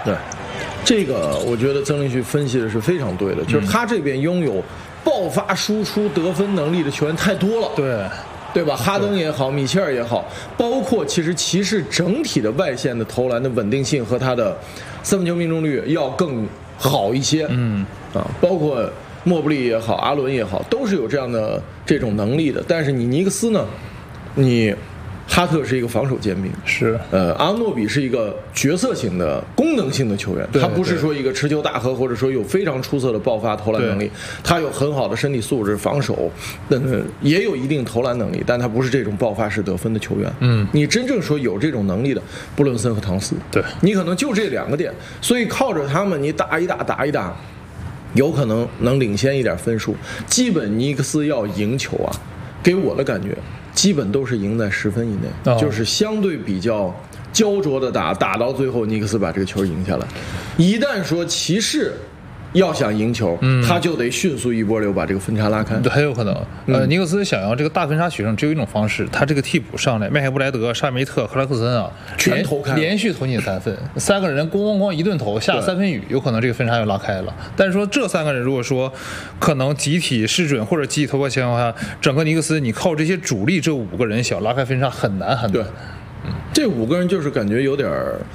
对，这个我觉得曾林旭分析的是非常对的，就是他这边拥有爆发输出得分能力的球员太多了。对吧？哈登也好，米切尔也好，包括其实骑士整体的外线的投篮的稳定性和他的三分球命中率要更好一些。包括莫布利也好，阿伦也好，都是有这种能力的。但是你尼克斯呢，哈特是一个防守尖兵， 是阿诺比是一个角色型的功能性的球员，他不是说一个持球大核，或者说有非常出色的爆发投篮能力，他有很好的身体素质，防守，也有一定投篮能力，但他不是这种爆发式得分的球员。你真正说有这种能力的，布伦森和唐斯， 对， 你可能就这2个点，所以靠着他们，你打一打，有可能能领先一点分数。基本尼克斯要赢球啊，给我的感觉。基本都是赢在10分以内，就是相对比较焦灼的打到最后，尼克斯把这个球赢下来。一旦说骑士要想赢球，他就得迅速一波流把这个分差拉开。 对，很有可能。尼克斯想要这个大分差取胜，只有一种方式，他这个替补上来，麦克布莱德、沙梅特、克拉克森啊， 全投开， 连续投进3分，3个人咣一顿投，下3分雨，有可能这个分差就拉开了。但是说这3个人如果说可能集体失准或者集体投破情况下，整个尼克斯你靠这些主力这5个人想拉开分差很难。 对，这5个人就是感觉有点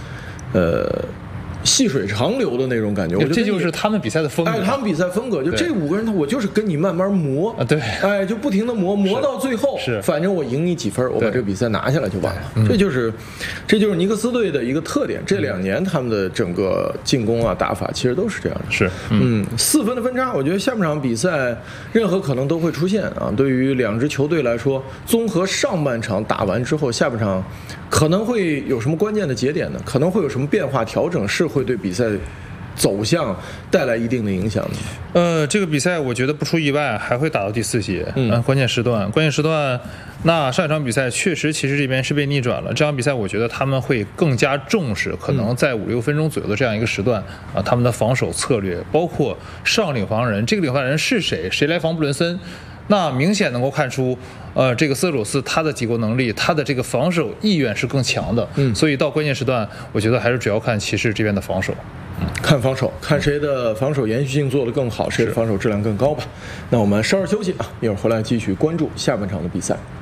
细水长流的那种感觉，我觉得这就是他们比赛的风格。 他们比赛风格就这5个人，我就是跟你慢慢磨对， 就不停的磨到最后，反正我赢你几分，我把这个比赛拿下来就完了。这就是尼克斯队的一个特点。这2年他们的整个进攻打法其实都是这样的。 是 ，4分的分差，我觉得下半场比赛任何可能都会出现啊。对于2支球队来说，综合上半场打完之后，下半场可能会有什么关键的节点呢？可能会有什么变化调整，是会对比赛走向带来一定的影响的。 这个比赛我觉得不出意外还会打到第4节，关键时段。那上一场比赛确实骑士这边是被逆转了。这场比赛我觉得他们会更加重视，可能在5-6分钟左右的这样一个时段他们的防守策略，包括上领防人，这个领防人是谁来防布伦森。那明显能够看出，这个斯特鲁斯他的挤过能力，他的这个防守意愿是更强的。所以到关键时段，我觉得还是主要看骑士这边的防守。 看防守，看谁的防守延续性做得更好，谁的防守质量更高吧。那我们稍事休息一会儿回来继续关注下半场的比赛。